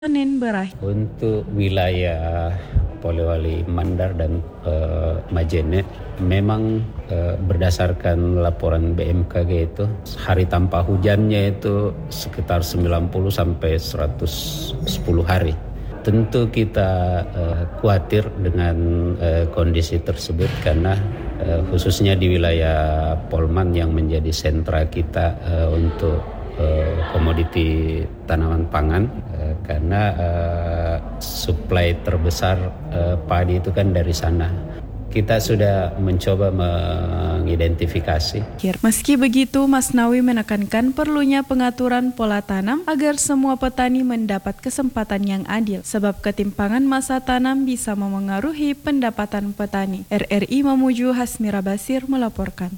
Senin berakhir. Untuk wilayah Polewali Mandar dan Majene memang berdasarkan laporan BMKG itu hari tanpa hujannya itu sekitar 90 sampai 110 hari. Tentu kita khawatir dengan kondisi tersebut karena khususnya di wilayah Polman yang menjadi sentra kita untuk komoditi tanaman pangan karena suplai terbesar padi itu kan dari sana. Kita sudah mencoba mengidentifikasi. Meski begitu, Mas Nawi menekankan perlunya pengaturan pola tanam agar semua petani mendapat kesempatan yang adil, sebab ketimpangan masa tanam bisa memengaruhi pendapatan petani. RRI Mamuju Hasmira Basir melaporkan.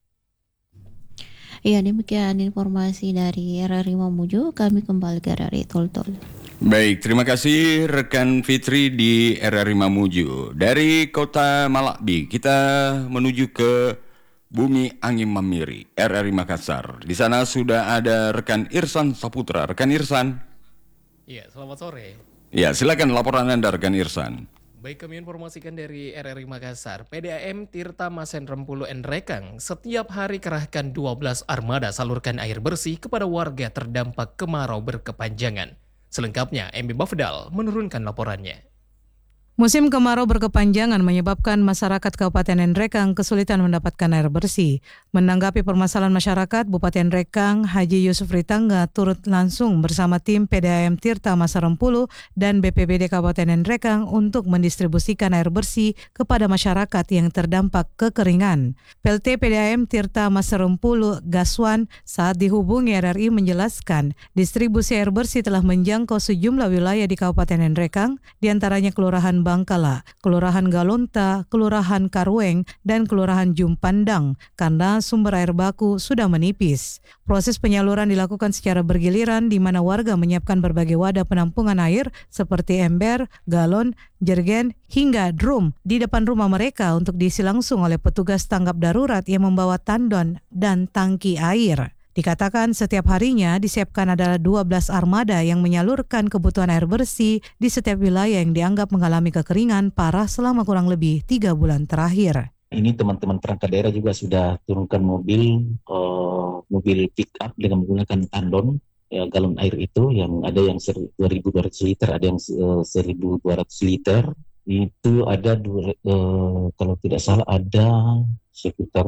Iya, demikian informasi dari RRI Mamuju. Kami kembali ke RRI Tol-Tol. Baik, terima kasih rekan Fitri di RRI Mamuju. Dari kota Malakbi, kita menuju ke Bumi Angin Mamiri, RRI Makassar. Di sana sudah ada rekan Irsan Saputra. Rekan Irsan. Iya, selamat sore. Ya, silakan laporan Anda rekan Irsan. Baik, kami informasikan dari RRI Makassar, PDAM Tirta Masen Rempulu Rekang setiap hari kerahkan 12 armada salurkan air bersih kepada warga terdampak kemarau berkepanjangan. Selengkapnya, MB Bafdal menurunkan laporannya. Musim kemarau berkepanjangan menyebabkan masyarakat Kabupaten Nrekang kesulitan mendapatkan air bersih. Menanggapi permasalahan masyarakat, Bupati Nrekang Haji Yusuf Ritangga turut langsung bersama tim PDAM Tirta Masarempulu dan BPBD Kabupaten Nrekang untuk mendistribusikan air bersih kepada masyarakat yang terdampak kekeringan. PLT PDAM Tirta Masarempulu Gaswan saat dihubungi RRI menjelaskan distribusi air bersih telah menjangkau sejumlah wilayah di Kabupaten Nrekang, diantaranya Kelurahan Bangkala, Kelurahan Galonta, Kelurahan Karweng, dan Kelurahan Jumpandang karena sumber air baku sudah menipis. Proses penyaluran dilakukan secara bergiliran di mana warga menyiapkan berbagai wadah penampungan air seperti ember, galon, jergen, hingga drum di depan rumah mereka untuk diisi langsung oleh petugas tanggap darurat yang membawa tandon dan tangki air. Dikatakan setiap harinya disiapkan adalah 12 armada yang menyalurkan kebutuhan air bersih di setiap wilayah yang dianggap mengalami kekeringan parah selama kurang lebih 3 bulan terakhir. Ini teman-teman perangkat daerah juga sudah turunkan mobil pick up dengan menggunakan tandon galon air itu yang ada yang 2.200 liter, ada yang 1.200 liter. Itu ada kalau tidak salah ada sekitar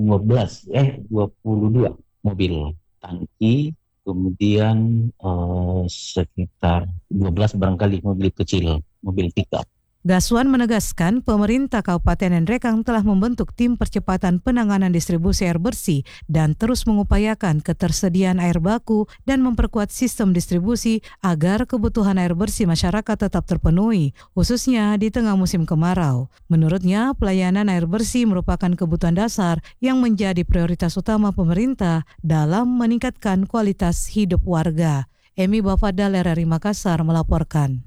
22 mobil tangki, kemudian sekitar 12 barangkali mobil kecil, mobil pickup. Gaswan menegaskan pemerintah Kabupaten Nrekang telah membentuk tim percepatan penanganan distribusi air bersih dan terus mengupayakan ketersediaan air baku dan memperkuat sistem distribusi agar kebutuhan air bersih masyarakat tetap terpenuhi, khususnya di tengah musim kemarau. Menurutnya, pelayanan air bersih merupakan kebutuhan dasar yang menjadi prioritas utama pemerintah dalam meningkatkan kualitas hidup warga. Emi Bafadal, RRI Makassar melaporkan.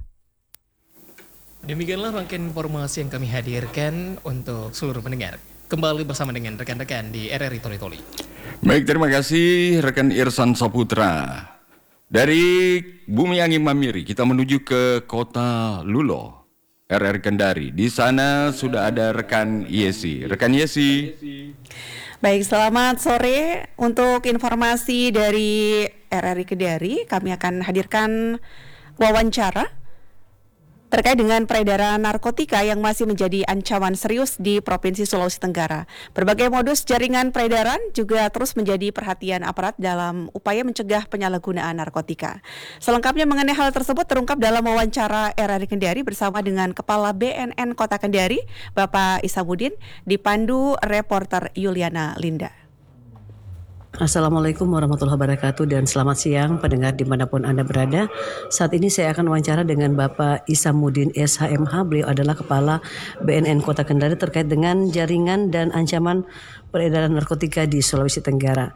Demikianlah rangkaian informasi yang kami hadirkan untuk seluruh pendengar. Kembali bersama dengan rekan-rekan di RRI Toli-Toli. Baik, terima kasih rekan Irsan Saputra. Dari Bumi Angin Mamiri, kita menuju ke kota Lulo, RRI Kendari. Di sana sudah ada rekan Yesi. Rekan Yesi. Baik, selamat sore. Untuk informasi dari RRI Kendari, kami akan hadirkan wawancara terkait dengan peredaran narkotika yang masih menjadi ancaman serius di Provinsi Sulawesi Tenggara. Berbagai modus jaringan peredaran juga terus menjadi perhatian aparat dalam upaya mencegah penyalahgunaan narkotika. Selengkapnya mengenai hal tersebut terungkap dalam wawancara RRI Kendari bersama dengan Kepala BNN Kota Kendari, Bapak Isamuddin, dipandu reporter Yuliana Linda. Assalamualaikum warahmatullahi wabarakatuh dan selamat siang pendengar dimanapun Anda berada. Saat ini saya akan wawancara dengan Bapak Isamuddin SHMH. Beliau adalah Kepala BNN Kota Kendari terkait dengan jaringan dan ancaman peredaran narkotika di Sulawesi Tenggara.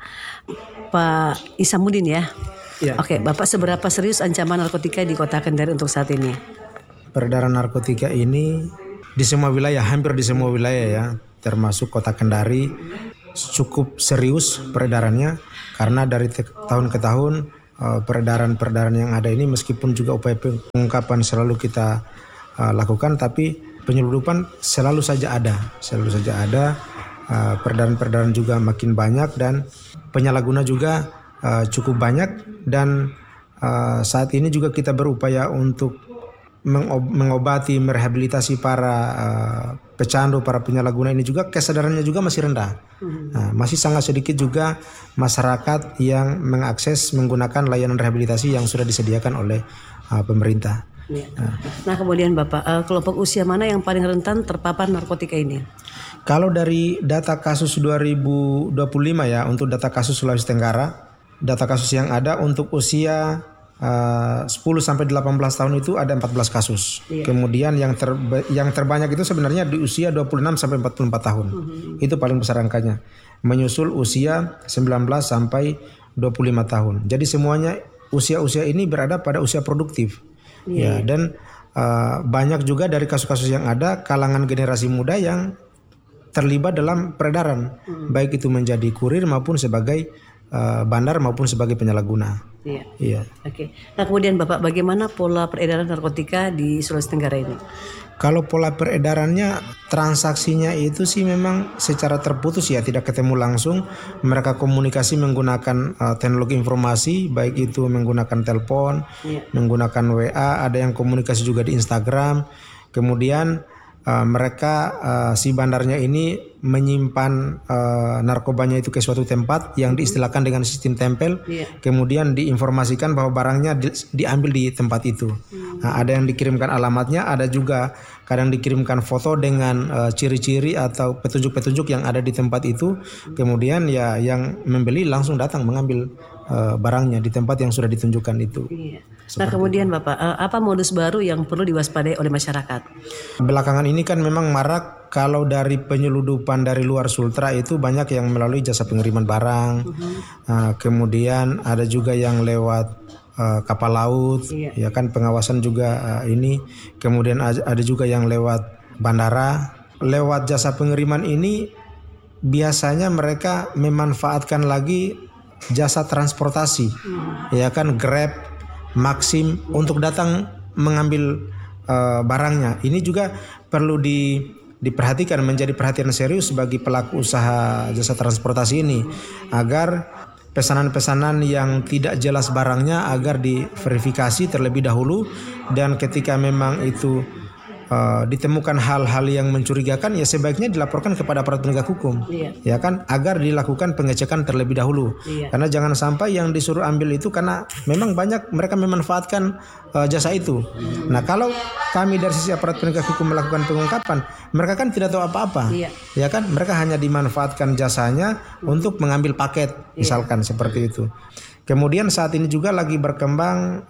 Pak Isamuddin ya? Ya. Oke, Bapak seberapa serius ancaman narkotika di Kota Kendari untuk saat ini? Peredaran narkotika ini di semua wilayah, hampir di semua wilayah ya, termasuk Kota Kendari cukup serius peredarannya karena dari tahun ke tahun peredaran-peredaran yang ada ini, meskipun juga upaya pengungkapan selalu kita lakukan, tapi penyeludupan selalu saja ada. Peredaran-peredaran juga makin banyak dan penyalahguna juga cukup banyak, dan saat ini juga kita berupaya untuk mengobati, merehabilitasi para pecandu, para penyalahguna ini juga kesadarannya juga masih rendah. Masih sangat sedikit juga masyarakat yang mengakses menggunakan layanan rehabilitasi yang sudah disediakan oleh pemerintah. Nah kemudian Bapak, kelompok usia mana yang paling rentan terpapar narkotika ini? Kalau dari data kasus 2025 ya, untuk data kasus Sulawesi Tenggara, data kasus yang ada untuk usia 10 sampai 18 tahun itu ada 14 kasus. Kemudian yang terbanyak itu sebenarnya di usia 26 sampai 44 tahun. Itu paling besar angkanya. Menyusul usia 19 sampai 25 tahun. Jadi semuanya usia-usia ini berada pada usia produktif. Ya, dan banyak juga dari kasus-kasus yang ada kalangan generasi muda yang terlibat dalam peredaran, baik itu menjadi kurir maupun sebagai bandar maupun sebagai penyalahguna. Iya. Oke. Nah kemudian Bapak, bagaimana pola peredaran narkotika di Sulawesi Tenggara ini? Kalau pola peredarannya, transaksinya itu sih memang secara terputus ya, tidak ketemu langsung. Mereka komunikasi menggunakan teknologi informasi, baik itu menggunakan telepon, menggunakan WA, ada yang komunikasi juga di Instagram. Kemudian mereka si bandarnya ini menyimpan narkobanya itu ke suatu tempat yang diistilahkan dengan sistem tempel, kemudian diinformasikan bahwa barangnya diambil di tempat itu. Nah, ada yang dikirimkan alamatnya, ada juga kadang dikirimkan foto dengan ciri-ciri atau petunjuk-petunjuk yang ada di tempat itu, kemudian ya yang membeli langsung datang mengambil barangnya di tempat yang sudah ditunjukkan itu. Nah kemudian Bapak, apa modus baru yang perlu diwaspadai oleh masyarakat? Belakangan ini kan memang marak kalau dari penyeludupan dari luar Sultra itu banyak yang melalui jasa pengiriman barang, kemudian ada juga yang lewat kapal laut, ya kan, pengawasan juga ini, kemudian ada juga yang lewat bandara. Lewat jasa pengiriman ini biasanya mereka memanfaatkan lagi jasa transportasi, ya kan, Grab, Maxim untuk datang mengambil barangnya. Ini juga perlu diperhatikan, menjadi perhatian serius bagi pelaku usaha jasa transportasi ini, agar pesanan-pesanan yang tidak jelas barangnya agar diverifikasi terlebih dahulu, dan ketika memang itu ditemukan hal-hal yang mencurigakan, ya sebaiknya dilaporkan kepada aparat penegak hukum, ya kan, agar dilakukan pengecekan terlebih dahulu. Karena jangan sampai yang disuruh ambil itu karena memang banyak mereka memanfaatkan jasa itu. Nah kalau kami dari sisi aparat penegak hukum melakukan pengungkapan, mereka kan tidak tahu apa-apa, ya kan, mereka hanya dimanfaatkan jasanya untuk mengambil paket, misalkan seperti itu. Kemudian saat ini juga lagi berkembang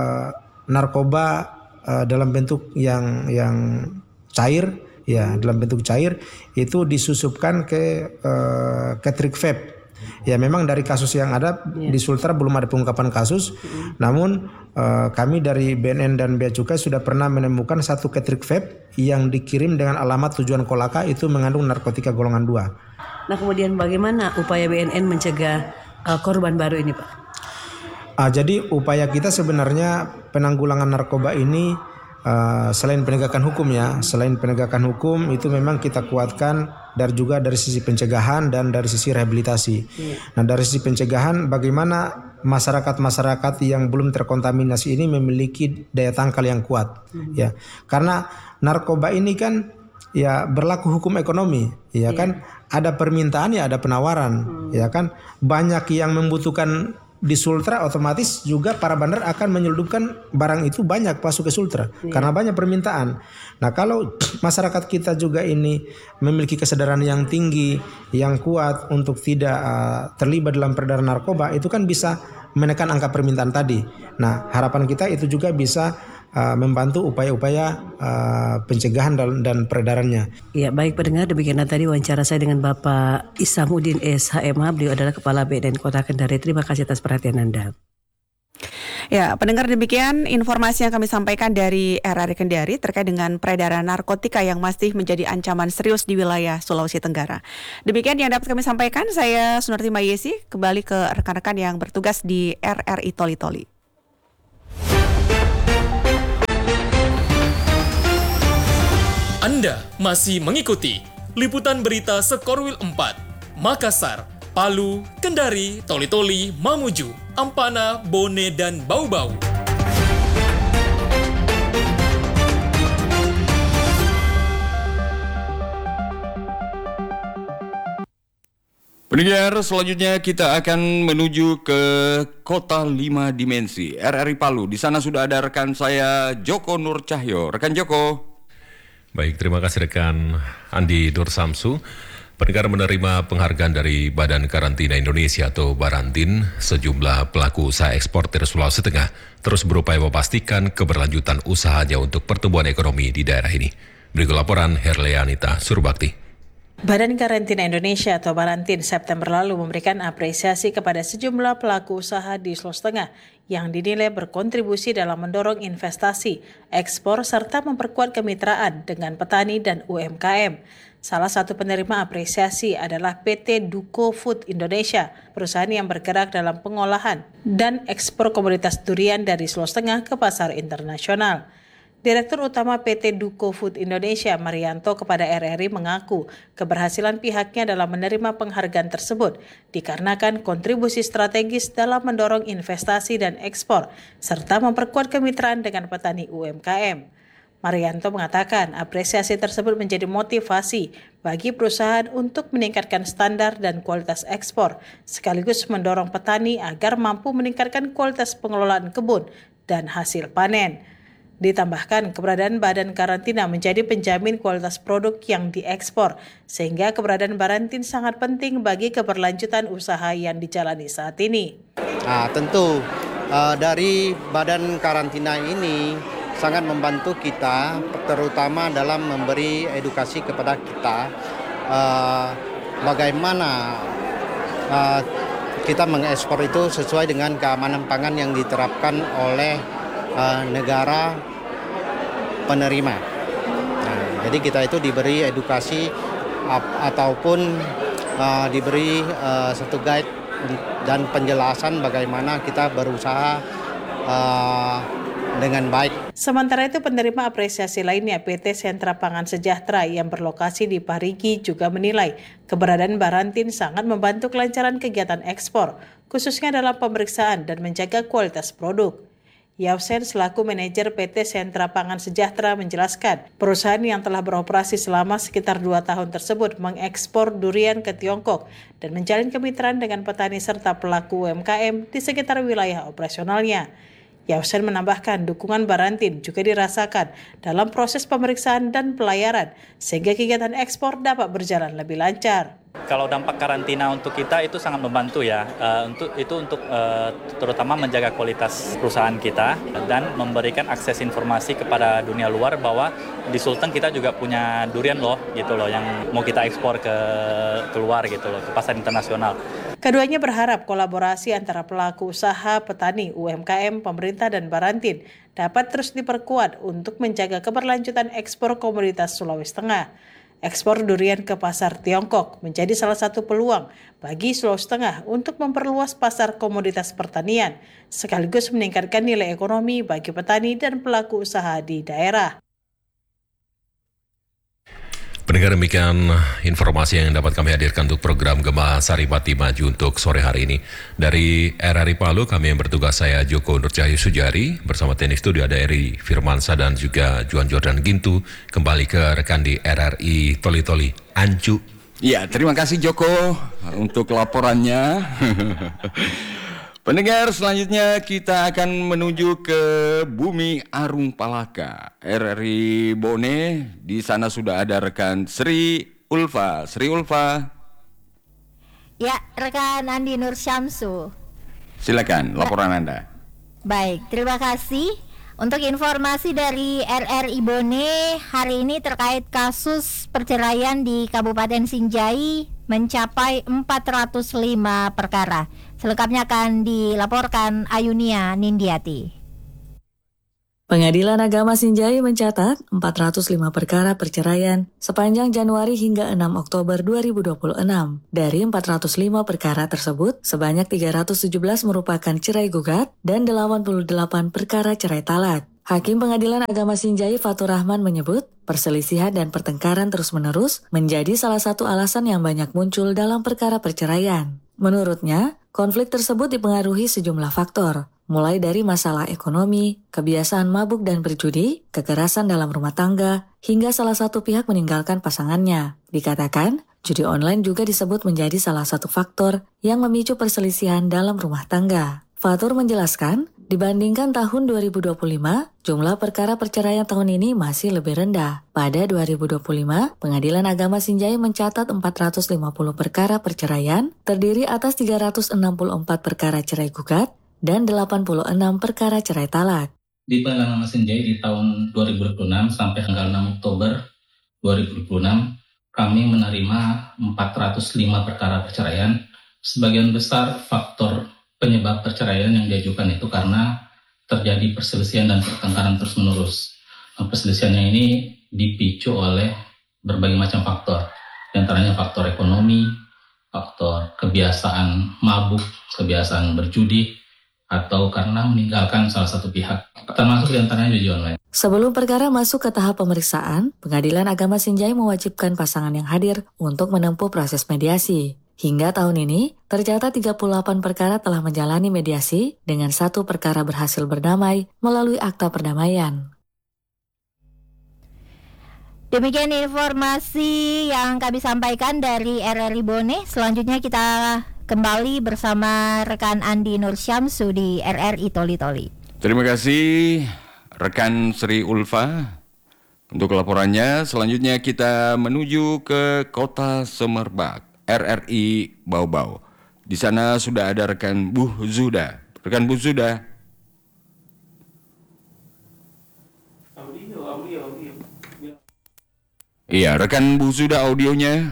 narkoba dalam bentuk yang cair, ya, dalam bentuk cair itu disusupkan ke trik vape. Ya memang dari kasus yang ada di Sultra belum ada pengungkapan kasus, namun kami dari BNN dan Bea Cukai sudah pernah menemukan satu trik vape yang dikirim dengan alamat tujuan Kolaka itu mengandung narkotika golongan 2. Nah kemudian bagaimana upaya BNN mencegah korban baru ini Pak? Jadi upaya kita sebenarnya penanggulangan narkoba ini selain penegakan hukum ya, selain penegakan hukum itu memang kita kuatkan dari sisi pencegahan dan dari sisi rehabilitasi. Nah dari sisi pencegahan, bagaimana masyarakat yang belum terkontaminasi ini memiliki daya tangkal yang kuat, ya, karena narkoba ini kan ya berlaku hukum ekonomi, ya kan, ada permintaan ya ada penawaran, ya kan, banyak yang membutuhkan di Sultra, otomatis juga para bandar akan menyeludupkan barang itu banyak masuk ke Sultra karena banyak permintaan. Nah kalau masyarakat kita juga ini memiliki kesadaran yang tinggi, yang kuat untuk tidak terlibat dalam peredaran narkoba, itu kan bisa menekan angka permintaan tadi. Nah harapan kita itu juga bisa membantu upaya-upaya pencegahan dan peredarannya. Ya baik pendengar, demikianlah tadi wawancara saya dengan Bapak Isamuddin SHMH. Beliau adalah Kepala BNN Kota Kendari. Terima kasih atas perhatian Anda. Ya, pendengar, demikian informasi yang kami sampaikan dari RRI Kendari terkait dengan peredaran narkotika yang masih menjadi ancaman serius di wilayah Sulawesi Tenggara. Demikian yang dapat kami sampaikan. Saya Sunarti Mayesi, kembali ke rekan-rekan yang bertugas di RRI Toli-Toli. Anda masih mengikuti liputan berita Sekorwil 4, Makassar, Palu, Kendari, Toli-Toli, Mamuju, Ampana, Bone, dan Bau-Bau. Pendengar, selanjutnya kita akan menuju ke Kota 5 Dimensi, RRI Palu. Di sana sudah ada rekan saya, Joko Nur Cahyo. Rekan Joko. Baik, terima kasih rekan Andi Nur Samsu. Pendengar, menerima penghargaan dari Badan Karantina Indonesia atau Barantin, sejumlah pelaku usaha eksportir Sulawesi Tengah terus berupaya memastikan keberlanjutan usahanya untuk pertumbuhan ekonomi di daerah ini. Berikut laporan Herleanita Surbakti. Badan Karantina Indonesia atau Barantin September lalu memberikan apresiasi kepada sejumlah pelaku usaha di Sulawesi Tengah yang dinilai berkontribusi dalam mendorong investasi, ekspor, serta memperkuat kemitraan dengan petani dan UMKM. Salah satu penerima apresiasi adalah PT Duko Food Indonesia, perusahaan yang bergerak dalam pengolahan dan ekspor komoditas durian dari Sulawesi Tengah ke pasar internasional. Direktur Utama PT Duko Food Indonesia, Marianto, kepada RRI mengaku keberhasilan pihaknya dalam menerima penghargaan tersebut dikarenakan kontribusi strategis dalam mendorong investasi dan ekspor, serta memperkuat kemitraan dengan petani UMKM. Marianto mengatakan apresiasi tersebut menjadi motivasi bagi perusahaan untuk meningkatkan standar dan kualitas ekspor, sekaligus mendorong petani agar mampu meningkatkan kualitas pengelolaan kebun dan hasil panen. Ditambahkan, keberadaan Badan Karantina menjadi penjamin kualitas produk yang diekspor, sehingga keberadaan Barantin sangat penting bagi keberlanjutan usaha yang dijalani saat ini. Tentu dari Badan Karantina ini sangat membantu kita, terutama dalam memberi edukasi kepada kita bagaimana kita mengekspor itu sesuai dengan keamanan pangan yang diterapkan oleh negara penerima. Jadi kita itu diberi edukasi ataupun diberi satu guide dan penjelasan bagaimana kita berusaha dengan baik. Sementara itu, penerima apresiasi lainnya PT Sentra Pangan Sejahtera yang berlokasi di Parigi juga menilai keberadaan Barantin sangat membantu kelancaran kegiatan ekspor, khususnya dalam pemeriksaan dan menjaga kualitas produk. Yausen selaku manajer PT Sentra Pangan Sejahtera menjelaskan, perusahaan yang telah beroperasi selama sekitar 2 tahun tersebut mengekspor durian ke Tiongkok dan menjalin kemitraan dengan petani serta pelaku UMKM di sekitar wilayah operasionalnya. Yausen menambahkan dukungan Barantin juga dirasakan dalam proses pemeriksaan dan pelayaran sehingga kegiatan ekspor dapat berjalan lebih lancar. Kalau dampak karantina untuk kita itu sangat membantu ya, untuk terutama menjaga kualitas perusahaan kita dan memberikan akses informasi kepada dunia luar bahwa di Sulteng kita juga punya durian loh gitu loh yang mau kita ekspor ke keluar gitu loh, ke pasar internasional. Keduanya berharap kolaborasi antara pelaku usaha, petani, UMKM, pemerintah dan Barantin dapat terus diperkuat untuk menjaga keberlanjutan ekspor komoditas Sulawesi Tengah. Ekspor durian ke pasar Tiongkok menjadi salah satu peluang bagi Sulawesi Tengah untuk memperluas pasar komoditas pertanian, sekaligus meningkatkan nilai ekonomi bagi petani dan pelaku usaha di daerah. Pendengar, demikian informasi yang dapat kami hadirkan untuk program Gema Saripati Maju untuk sore hari ini. Dari RRI Palu, kami yang bertugas, saya Joko Nur Cahyo Sujari, bersama teknik studio ada Eri Firmansa dan juga Juan Jordan Gintu. Kembali ke rekan di RRI Toli-Toli, Ancu. Ya, terima kasih Joko untuk laporannya. Pendengar, selanjutnya kita akan menuju ke Bumi Arung Palaka, RRI Bone. Di sana sudah ada rekan Sri Ulfa. Sri Ulfa. Ya, rekan Andi Nur Syamsu. Silakan, laporan Anda. Baik, terima kasih. Untuk informasi dari RRI Bone, hari ini terkait kasus perceraian di Kabupaten Sinjai mencapai 405 perkara. Selengkapnya akan dilaporkan Ayunia Nindiati. Pengadilan Agama Sinjai mencatat 405 perkara perceraian sepanjang Januari hingga 6 Oktober 2026. Dari 405 perkara tersebut, sebanyak 317 merupakan cerai gugat dan 88 perkara cerai talak. Hakim Pengadilan Agama Sinjai Fatur Rahman menyebut, perselisihan dan pertengkaran terus-menerus menjadi salah satu alasan yang banyak muncul dalam perkara perceraian. Menurutnya, konflik tersebut dipengaruhi sejumlah faktor, mulai dari masalah ekonomi, kebiasaan mabuk dan berjudi, kekerasan dalam rumah tangga, hingga salah satu pihak meninggalkan pasangannya. Dikatakan, judi online juga disebut menjadi salah satu faktor yang memicu perselisihan dalam rumah tangga. Fatur menjelaskan, dibandingkan tahun 2025, jumlah perkara perceraian tahun ini masih lebih rendah. Pada 2025, Pengadilan Agama Sinjai mencatat 450 perkara perceraian, terdiri atas 364 perkara cerai gugat, dan 86 perkara cerai talak. Di Pengadilan Agama Sinjai di tahun 2026 sampai tanggal 6 Oktober 2026, kami menerima 405 perkara perceraian. Sebagian besar faktor penyebab perceraian yang diajukan itu karena terjadi perselisihan dan pertengkaran terus-menerus. Perselisihannya ini dipicu oleh berbagai macam faktor, di antaranya faktor ekonomi, faktor kebiasaan mabuk, kebiasaan berjudi, atau karena meninggalkan salah satu pihak, termasuk di antaranya judi online. Sebelum perkara masuk ke tahap pemeriksaan, Pengadilan Agama Sinjai mewajibkan pasangan yang hadir untuk menempuh proses mediasi. Hingga tahun ini, tercatat 38 perkara telah menjalani mediasi dengan 1 perkara berhasil berdamai melalui akta perdamaian. Demikian informasi yang kami sampaikan dari RRI Bone. Selanjutnya kita kembali bersama rekan Andi Nur Syamsu di RRI Toli Toli. Terima kasih rekan Sri Ulfa untuk laporannya. Selanjutnya kita menuju ke Kota Semerbak, RRI Bau Bau. Di sana sudah ada rekan Bu Zuda. Rekan Bu Zuda. Iya, rekan Bu Zuda audionya.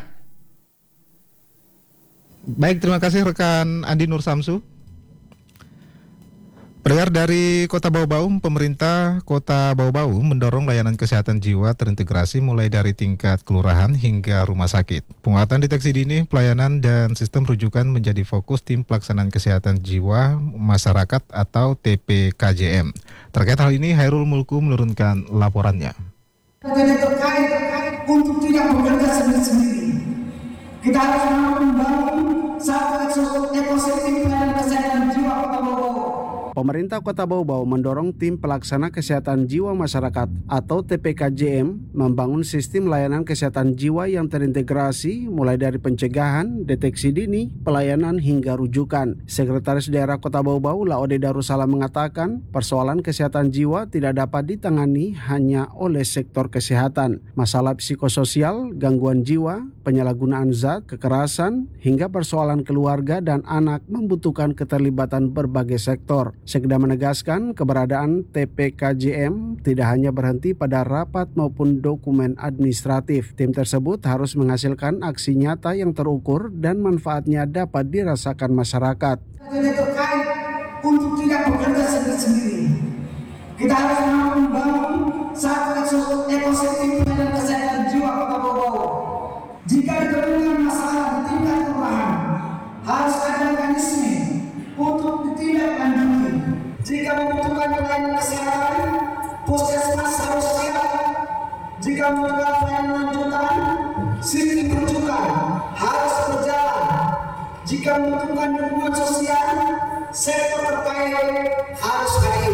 Baik, terima kasih rekan Andi Nur Samsu. Pendengar dari Kota Bau Bau, pemerintah Kota Bau Bau mendorong layanan kesehatan jiwa terintegrasi mulai dari tingkat kelurahan hingga rumah sakit. Penguatan deteksi dini, pelayanan, dan sistem rujukan menjadi fokus tim pelaksanaan kesehatan jiwa masyarakat atau TPKJM. Terkait hal ini, Hairul Mulku menurunkan laporannya. Terkait untuk tidak bekerja sendiri-sendiri. Kita harus membangun satu ekosistem pelayanan kesehatan jiwa Kota Bau Bau. Pemerintah Kota Bau Bau mendorong tim pelaksana kesehatan jiwa masyarakat atau TPKJM membangun sistem layanan kesehatan jiwa yang terintegrasi mulai dari pencegahan, deteksi dini, pelayanan hingga rujukan. Sekretaris Daerah Kota Bau Bau Laode Darussalam mengatakan persoalan kesehatan jiwa tidak dapat ditangani hanya oleh sektor kesehatan. Masalah psikososial, gangguan jiwa, penyalahgunaan zat, kekerasan, hingga persoalan keluarga dan anak membutuhkan keterlibatan berbagai sektor. Sekda menegaskan keberadaan TPKJM tidak hanya berhenti pada rapat maupun dokumen administratif. Tim tersebut harus menghasilkan aksi nyata yang terukur dan manfaatnya dapat dirasakan masyarakat. Terkait untuk tidak bekerja sendiri-sendiri. Kita harus membangun satu ekosistem pelayanan kesehatan jiwa Kota Bau Bau. Jika ditemukan masalah di tingkat kelurahan, harus ada mekanisme untuk ditindaklanjuti. Jika membutuhkan pelayanan kesehatan, puskesmas harus siap. Jika membutuhkan pelayanan lanjutan, sistem rujukan harus berjalan. Jika membutuhkan dukungan sosial, sektor terkait harus hadir.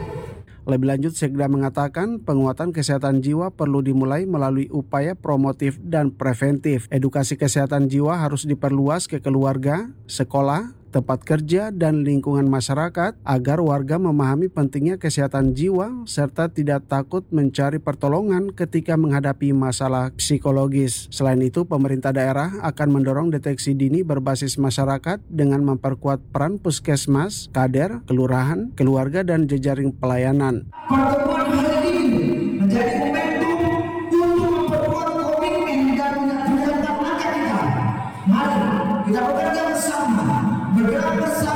Lebih lanjut, Sekda mengatakan penguatan kesehatan jiwa perlu dimulai melalui upaya promotif dan preventif. Edukasi kesehatan jiwa harus diperluas ke keluarga, sekolah, tempat kerja, dan lingkungan masyarakat agar warga memahami pentingnya kesehatan jiwa serta tidak takut mencari pertolongan ketika menghadapi masalah psikologis. Selain itu, pemerintah daerah akan mendorong deteksi dini berbasis masyarakat dengan memperkuat peran puskesmas, kader, kelurahan, keluarga, dan jejaring pelayanan. Pertemuan hari ini menjadi momentum untuk memperkuat komitmen dan langkah kita. Mari kita bekerja bersama, bergerak bersama.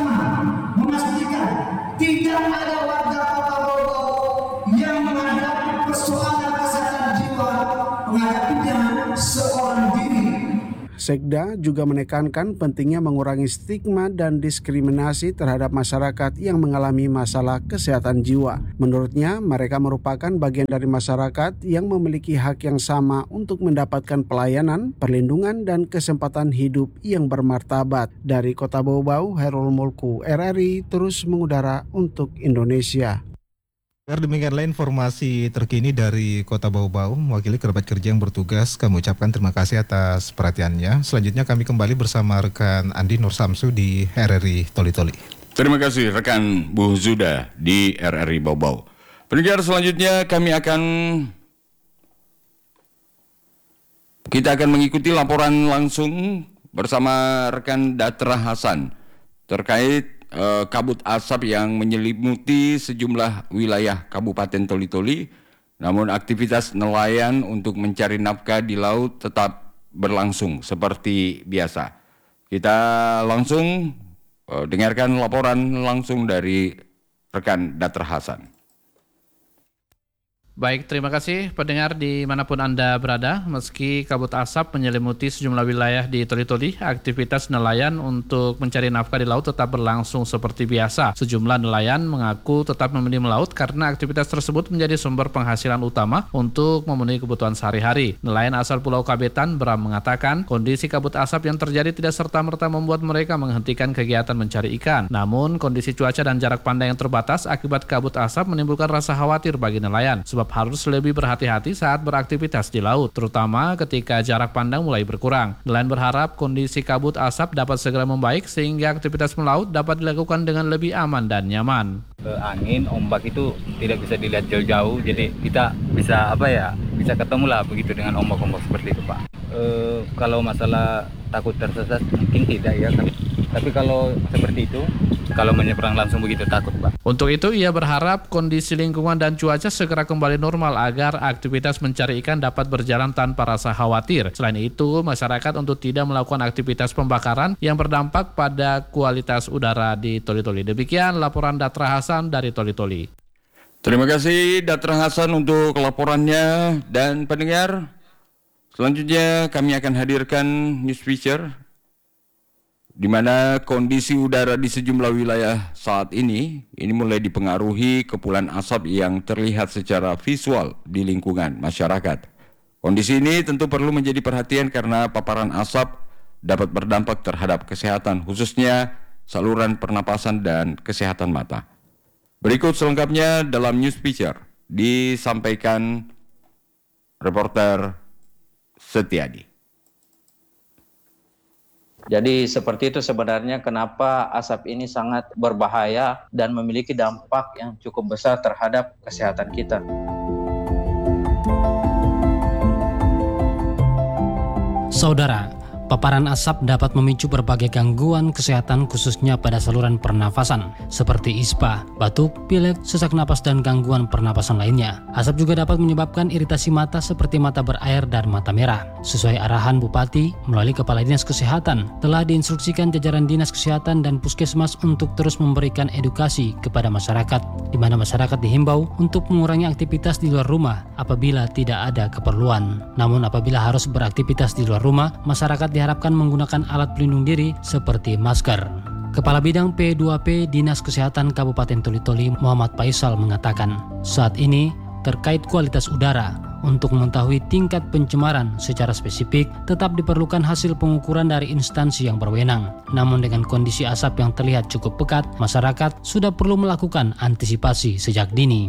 persoalan kesehatan jiwa menghadapinya seorang diri. Sekda juga menekankan pentingnya mengurangi stigma dan diskriminasi terhadap masyarakat yang mengalami masalah kesehatan jiwa. Menurutnya, mereka merupakan bagian dari masyarakat yang memiliki hak yang sama untuk mendapatkan pelayanan, perlindungan, dan kesempatan hidup yang bermartabat. Dari Kota Bau-Bau, Herul Mulku, RRI terus mengudara untuk Indonesia. Demikianlah informasi terkini dari Kota Bau-Bau. Mewakili kerabat kerja yang bertugas, kami ucapkan terima kasih atas perhatiannya. Selanjutnya kami kembali bersama rekan Andi Nur Samsu di RRI Toli-Toli. Terima kasih rekan Bu Zuda di RRI Bau-Bau. Pendengar, selanjutnya kita akan mengikuti laporan langsung bersama rekan Datra Hasan terkait kabut asap yang menyelimuti sejumlah wilayah Kabupaten Toli-Toli, namun aktivitas nelayan untuk mencari nafkah di laut tetap berlangsung seperti biasa. Kita langsung dengarkan laporan langsung dari rekan Datra Hasan. Baik, terima kasih pendengar dimanapun Anda berada. Meski kabut asap menyelimuti sejumlah wilayah di Toli-Toli, aktivitas nelayan untuk mencari nafkah di laut tetap berlangsung seperti biasa. Sejumlah nelayan mengaku tetap memilih melaut karena aktivitas tersebut menjadi sumber penghasilan utama untuk memenuhi kebutuhan sehari-hari. Nelayan asal Pulau Kabetan, Bram, mengatakan kondisi kabut asap yang terjadi tidak serta-merta membuat mereka menghentikan kegiatan mencari ikan. Namun, kondisi cuaca dan jarak pandang yang terbatas akibat kabut asap menimbulkan rasa khawatir bagi nelayan, sebab harus lebih berhati-hati saat beraktivitas di laut, terutama ketika jarak pandang mulai berkurang. Nelayan berharap kondisi kabut asap dapat segera membaik sehingga aktivitas melaut dapat dilakukan dengan lebih aman dan nyaman. Angin, ombak itu tidak bisa dilihat jauh-jauh, jadi kita bisa bisa ketemu lah begitu dengan ombak-ombak seperti itu, Pak. Kalau masalah takut tersesat mungkin tidak ya, tapi kalau seperti itu, kalau menyeberang langsung begitu takut, Pak. Untuk itu ia berharap kondisi lingkungan dan cuaca segera kembali normal agar aktivitas mencari ikan dapat berjalan tanpa rasa khawatir. Selain itu, masyarakat untuk tidak melakukan aktivitas pembakaran yang berdampak pada kualitas udara di Toli-Toli. Demikian laporan Datra Hasan dari Toli-Toli. Terima kasih Datra Hasan untuk laporannya. Dan pendengar, selanjutnya kami akan hadirkan news feature di mana kondisi udara di sejumlah wilayah saat ini mulai dipengaruhi kepulan asap yang terlihat secara visual di lingkungan masyarakat. Kondisi ini tentu perlu menjadi perhatian karena paparan asap dapat berdampak terhadap kesehatan, khususnya saluran pernapasan dan kesehatan mata. Berikut selengkapnya dalam news feature disampaikan reporter Setiadi. Jadi seperti itu sebenarnya kenapa asap ini sangat berbahaya dan memiliki dampak yang cukup besar terhadap kesehatan kita. Saudara, paparan asap dapat memicu berbagai gangguan kesehatan khususnya pada saluran pernafasan seperti ispa, batuk, pilek, sesak napas, dan gangguan pernapasan lainnya. Asap juga dapat menyebabkan iritasi mata seperti mata berair dan mata merah. Sesuai arahan Bupati, melalui Kepala Dinas Kesehatan, telah diinstruksikan jajaran Dinas Kesehatan dan Puskesmas untuk terus memberikan edukasi kepada masyarakat, di mana masyarakat dihimbau untuk mengurangi aktivitas di luar rumah apabila tidak ada keperluan. Namun apabila harus beraktivitas di luar rumah, masyarakat diharapkan menggunakan alat pelindung diri seperti masker. Kepala Bidang P2P Dinas Kesehatan Kabupaten Toli-Toli Muhammad Faisal mengatakan, saat ini terkait kualitas udara, untuk mengetahui tingkat pencemaran secara spesifik tetap diperlukan hasil pengukuran dari instansi yang berwenang. Namun dengan kondisi asap yang terlihat cukup pekat, masyarakat sudah perlu melakukan antisipasi sejak dini.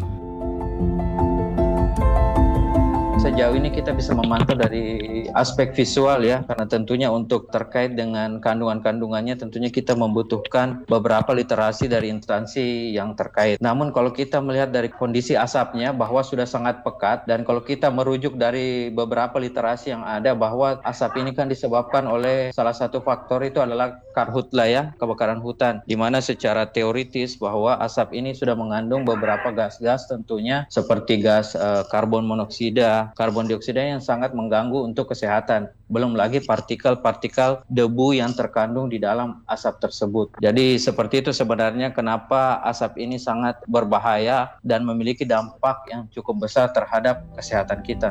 Sejauh ini kita bisa memantau dari aspek visual ya, karena tentunya untuk terkait dengan kandungan-kandungannya tentunya kita membutuhkan beberapa literasi dari instansi yang terkait. Namun kalau kita melihat dari kondisi asapnya bahwa sudah sangat pekat, dan kalau kita merujuk dari beberapa literasi yang ada bahwa asap ini kan disebabkan oleh salah satu faktor itu adalah karhutla ya, kebakaran hutan, di mana secara teoritis bahwa asap ini sudah mengandung beberapa gas-gas tentunya seperti gas karbon monoksida, karbon dioksida yang sangat mengganggu untuk kesehatan. Belum lagi partikel-partikel debu yang terkandung di dalam asap tersebut. Jadi seperti itu sebenarnya kenapa asap ini sangat berbahaya dan memiliki dampak yang cukup besar terhadap kesehatan kita.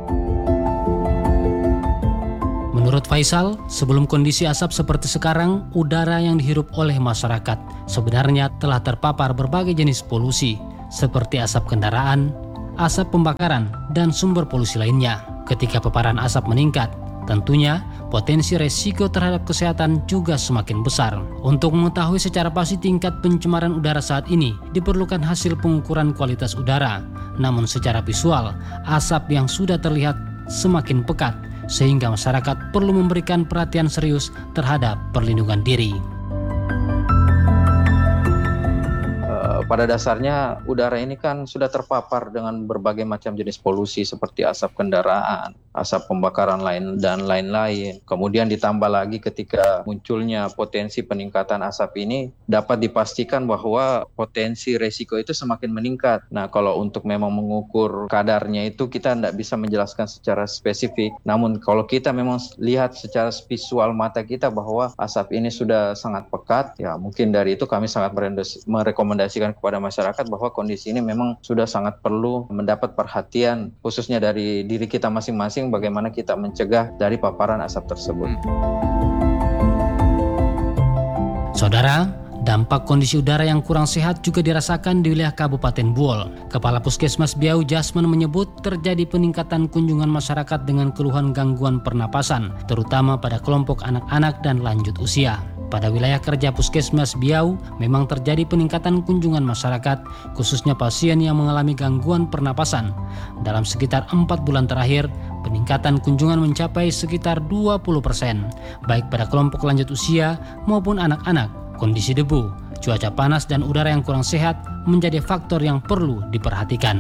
Menurut Faisal, sebelum kondisi asap seperti sekarang, udara yang dihirup oleh masyarakat sebenarnya telah terpapar berbagai jenis polusi, seperti asap kendaraan, asap pembakaran, dan sumber polusi lainnya. Ketika paparan asap meningkat, tentunya potensi resiko terhadap kesehatan juga semakin besar. Untuk mengetahui secara pasti tingkat pencemaran udara saat ini, diperlukan hasil pengukuran kualitas udara. Namun secara visual, asap yang sudah terlihat semakin pekat, sehingga masyarakat perlu memberikan perhatian serius terhadap perlindungan diri. Pada dasarnya udara ini kan sudah terpapar dengan berbagai macam jenis polusi seperti asap kendaraan, asap pembakaran dan lain-lain. Kemudian ditambah lagi ketika munculnya potensi peningkatan asap ini, dapat dipastikan bahwa potensi resiko itu semakin meningkat. Nah, kalau untuk memang mengukur kadarnya itu kita tidak bisa menjelaskan secara spesifik. Namun kalau kita memang lihat secara visual mata kita bahwa asap ini sudah sangat pekat, ya mungkin dari itu kami sangat merekomendasikan kepada masyarakat bahwa kondisi ini memang sudah sangat perlu mendapat perhatian khususnya dari diri kita masing-masing bagaimana kita mencegah dari paparan asap tersebut. Saudara, dampak kondisi udara yang kurang sehat juga dirasakan di wilayah Kabupaten Buol. Kepala Puskesmas Biau Jasman menyebut terjadi peningkatan kunjungan masyarakat dengan keluhan gangguan pernapasan, terutama pada kelompok anak-anak dan lanjut usia. Pada wilayah kerja Puskesmas Biau, memang terjadi peningkatan kunjungan masyarakat, khususnya pasien yang mengalami gangguan pernapasan. Dalam sekitar 4 bulan terakhir, peningkatan kunjungan mencapai sekitar 20%, baik pada kelompok lanjut usia maupun anak-anak. Kondisi debu, cuaca panas dan udara yang kurang sehat menjadi faktor yang perlu diperhatikan.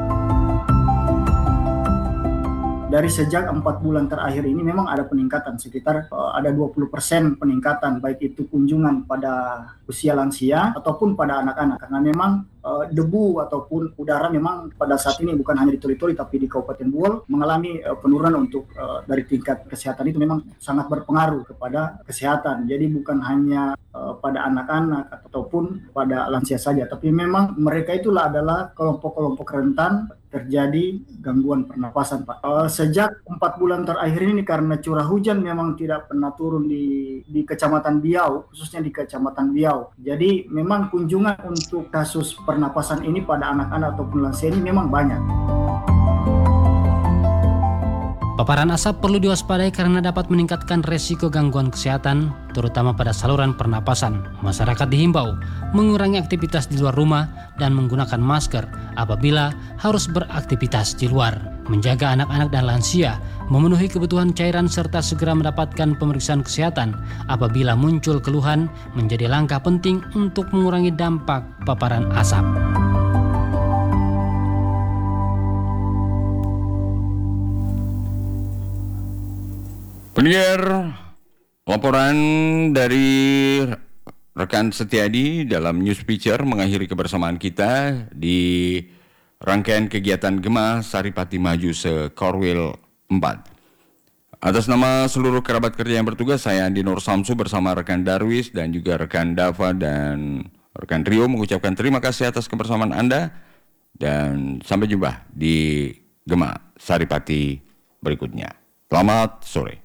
Dari sejak 4 bulan terakhir ini memang ada peningkatan, sekitar ada 20% peningkatan, baik itu kunjungan pada usia lansia ataupun pada anak-anak. Karena memang debu ataupun udara memang pada saat ini bukan hanya di Toli-Toli tapi di Kabupaten Buol mengalami penurunan untuk dari tingkat kesehatan itu memang sangat berpengaruh kepada kesehatan. Jadi bukan hanya pada anak-anak ataupun pada lansia saja, tapi memang mereka itulah adalah kelompok-kelompok rentan terjadi gangguan pernapasan, Pak. Sejak 4 bulan terakhir ini karena curah hujan memang tidak pernah turun di Kecamatan Biau, khususnya di Kecamatan Biau. Jadi memang kunjungan untuk kasus pernapasan ini pada anak-anak ataupun lansia ini memang banyak. Paparan asap perlu diwaspadai karena dapat meningkatkan resiko gangguan kesehatan, terutama pada saluran pernapasan. Masyarakat dihimbau mengurangi aktivitas di luar rumah dan menggunakan masker apabila harus beraktivitas di luar. Menjaga anak-anak dan lansia, memenuhi kebutuhan cairan serta segera mendapatkan pemeriksaan kesehatan apabila muncul keluhan menjadi langkah penting untuk mengurangi dampak paparan asap. Pendengar, laporan dari rekan Setiadi dalam News Picture mengakhiri kebersamaan kita di rangkaian kegiatan Gema Saripati Maju se-Korwil 4. Atas nama seluruh kerabat kerja yang bertugas, saya Andi Nur Samsu bersama rekan Darwis dan juga rekan Dava dan rekan Rio mengucapkan terima kasih atas kebersamaan Anda dan sampai jumpa di Gema Saripati berikutnya. Selamat sore.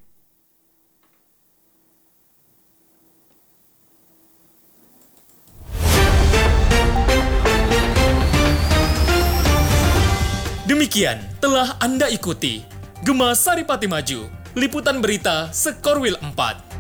Demikian telah Anda ikuti Gema Saripati Maju, liputan berita se-Korwil 4.